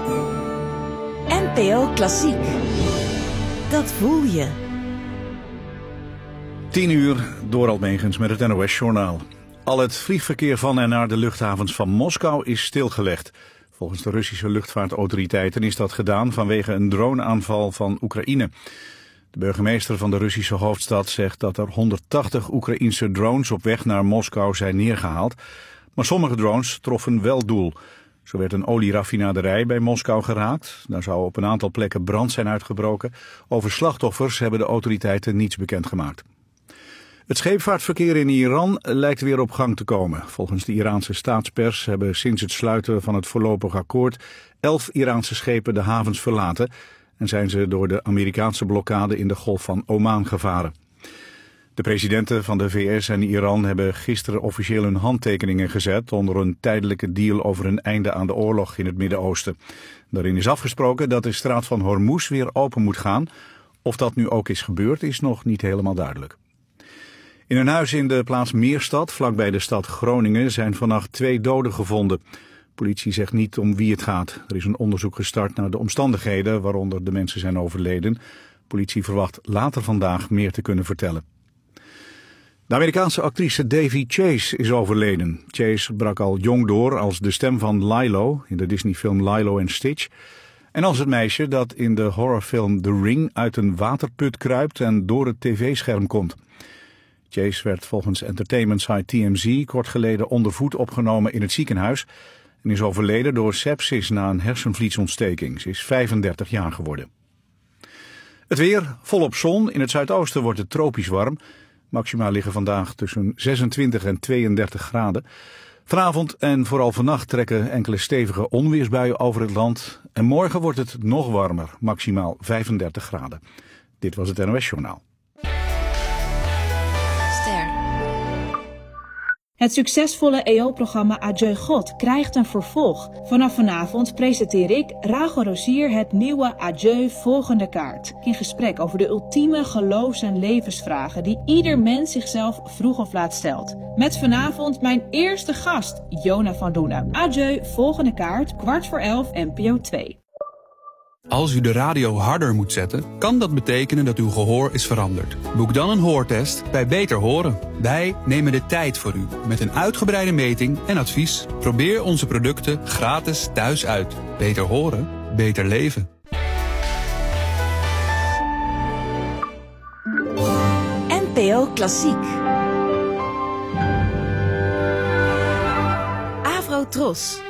NPO Klassiek. Dat voel je. 10:00, Dorald Megens met het NOS-journaal. Al het vliegverkeer van en naar de luchthavens van Moskou is stilgelegd. Volgens de Russische luchtvaartautoriteiten is dat gedaan vanwege een droneaanval van Oekraïne. De burgemeester van de Russische hoofdstad zegt dat er 180 Oekraïense drones op weg naar Moskou zijn neergehaald. Maar sommige drones troffen wel doel. Zo werd een olieraffinaderij bij Moskou geraakt. Daar zou op een aantal plekken brand zijn uitgebroken. Over slachtoffers hebben de autoriteiten niets bekendgemaakt. Het scheepvaartverkeer in Iran lijkt weer op gang te komen. Volgens de Iraanse staatspers hebben sinds het sluiten van het voorlopig akkoord 11 Iraanse schepen de havens verlaten en zijn ze door de Amerikaanse blokkade in de Golf van Oman gevaren. De presidenten van de VS en Iran hebben gisteren officieel hun handtekeningen gezet onder een tijdelijke deal over een einde aan de oorlog in het Midden-Oosten. Daarin is afgesproken dat de straat van Hormuz weer open moet gaan. Of dat nu ook is gebeurd is nog niet helemaal duidelijk. In een huis in de plaats Meerstad, vlakbij de stad Groningen, zijn vannacht 2 doden gevonden. Politie zegt niet om wie het gaat. Er is een onderzoek gestart naar de omstandigheden waaronder de mensen zijn overleden. Politie verwacht later vandaag meer te kunnen vertellen. De Amerikaanse actrice Davy Chase is overleden. Chase brak al jong door als de stem van Lilo in de Disney-film Lilo and Stitch. En als het meisje dat in de horrorfilm The Ring uit een waterput kruipt en door het tv-scherm komt. Chase werd volgens entertainment site TMZ kort geleden onder voet opgenomen in het ziekenhuis en is overleden door sepsis na een hersenvliesontsteking. Ze is 35 jaar geworden. Het weer, volop zon. In het zuidoosten wordt het tropisch warm. Maxima liggen vandaag tussen 26 en 32 graden. Vanavond en vooral vannacht trekken enkele stevige onweersbuien over het land. En morgen wordt het nog warmer, maximaal 35 graden. Dit was het NOS-journaal. Het succesvolle EO-programma Adieu God krijgt een vervolg. Vanaf vanavond presenteer ik, Rachel Rosier, het nieuwe Adieu Volgende Kaart. In gesprek over de ultieme geloofs- en levensvragen die ieder mens zichzelf vroeg of laat stelt. Met vanavond mijn eerste gast, Jona van Doenen. Adieu Volgende Kaart, 11:15, NPO 2. Als u de radio harder moet zetten, kan dat betekenen dat uw gehoor is veranderd. Boek dan een hoortest bij Beter Horen. Wij nemen de tijd voor u met een uitgebreide meting en advies. Probeer onze producten gratis thuis uit. Beter horen, beter leven. NPO Klassiek. Avro Tros.